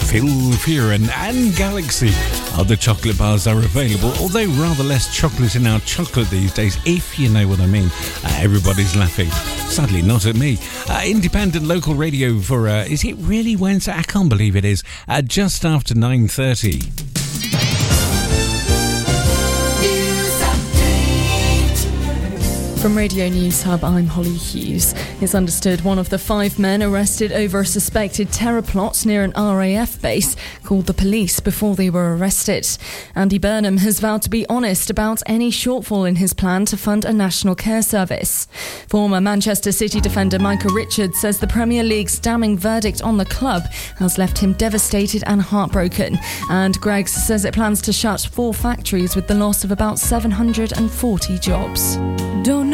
Phil Fearon and Galaxy. Other chocolate bars are available, although rather less chocolate in our chocolate these days, if you know what I mean. Everybody's laughing. Sadly, not at me. Independent local radio for, is it really Wednesday? I can't believe it is. Just after 9:30. From Radio News Hub, I'm Holly Hughes. It's understood one of the 5 men arrested over a suspected terror plot near an RAF base called the police before they were arrested. Andy Burnham has vowed to be honest about any shortfall in his plan to fund a national care service. Former Manchester City defender Micah Richards says the Premier League's damning verdict on the club has left him devastated and heartbroken. And Greggs says it plans to shut 4 factories with the loss of about 740 jobs. Don't